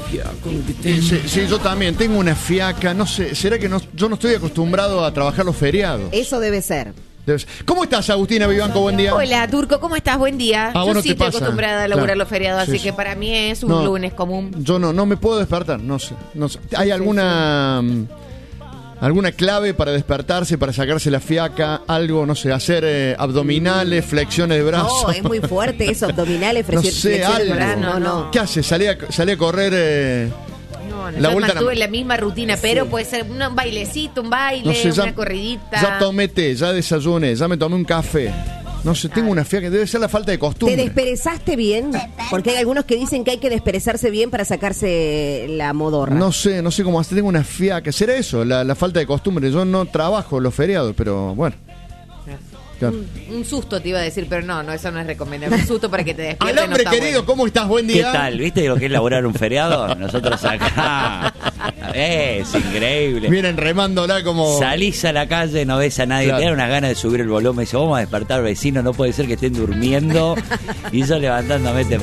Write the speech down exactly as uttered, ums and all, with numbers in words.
fiaca. Sí, sí, sí, yo también tengo una fiaca. No sé, ¿será que no, yo no estoy acostumbrado a trabajar los feriados? Eso debe ser. Debes- ¿Cómo estás, Agustina Vivanco? Buen día. Hola, Turco, ¿cómo estás? Buen día. Ah, Yo bueno, sí te estoy pasa. acostumbrada a laburar Claro. los feriados, Sí, así sí. que para mí es un No, lunes común. Yo no, no me puedo despertar, no sé. No sé. ¿Hay alguna mm, alguna clave para despertarse, para sacarse la fiaca? Algo, no sé, hacer eh, abdominales, flexiones de brazos. No, es muy fuerte eso, abdominales, No flexi- sé, flexiones de algo. brazos, no, no. ¿Qué hace? Salí a, salí a correr. Eh, No, no, La yo vuelta a la- mantuve la misma rutina, pero puede ser un bailecito, un baile, no sé, ya, una corridita. ya tomé té, ya desayuné, ya me tomé un café. No sé, tengo una fiaca, debe ser la falta de ¿Te costumbre. desperezaste bien? Porque hay algunos que dicen que hay que desperezarse bien para sacarse la modorra. No sé, no sé cómo hacer, tengo una fiaca. ¿Será eso? La, la falta de costumbre. Yo no trabajo los feriados, pero bueno. Claro. Un, un susto te iba a decir, pero no, no, eso no es recomendable. Un susto para que te despiertes. Alambre, no está querido, bueno. ¿cómo estás? Buen ¿Qué día. tal? ¿Viste lo que es laburar un feriado? Nosotros acá. Es increíble. Miren, remándola como... Salís a la calle, no ves a nadie, Claro. te dan unas ganas de subir el volumen. Dice, vamos a despertar vecinos, no puede ser que estén durmiendo. Y yo levantándome temprano.